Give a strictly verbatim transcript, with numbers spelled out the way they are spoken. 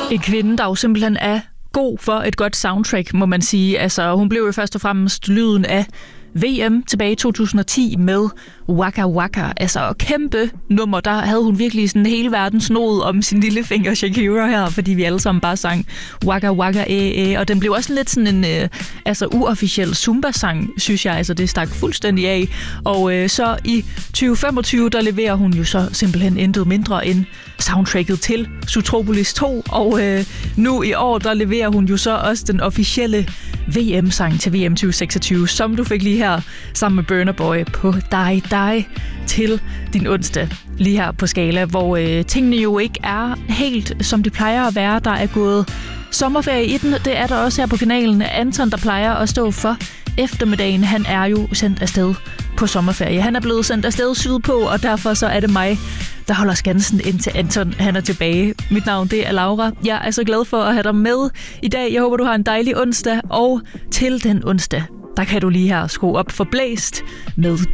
En kvinde, der jo simpelthen er god for et godt soundtrack, må man sige. Altså, hun blev jo først og fremmest lyden af V M tilbage i to tusind og ti med Waka Waka. Altså, kæmpe nummer. Der havde hun virkelig sådan hele verden snoet om sin lillefinger Shakira her, fordi vi alle sammen bare sang Waka Waka, æ, æ. Og den blev også lidt sådan en øh, altså, uofficiel Zumba-sang, synes jeg. Altså, det stak fuldstændig af. Og øh, så i tyve femogtyve, der leverer hun jo så simpelthen intet mindre end soundtracket til Zootropolis to. Og øh, nu i år, der leverer hun jo så også den officielle V M-sang til V M tyve seksogtyve, som du fik lige her sammen med Burna Boy på Dig Dig til din onsdag lige her på Skala, hvor øh, tingene jo ikke er helt som de plejer at være. Der er gået sommerferie i den, det er der også her på kanalen. Anton, der plejer at stå for eftermiddagen, han er jo sendt afsted på sommerferie. Han er blevet sendt afsted sydpå, og derfor så er det mig, der holder skansen indtil Anton han er tilbage. Mit navn, det er Laura. Jeg er så glad for at have dig med i dag. Jeg håber, du har en dejlig onsdag, og til den onsdag, der kan du lige her skrue op for blæst med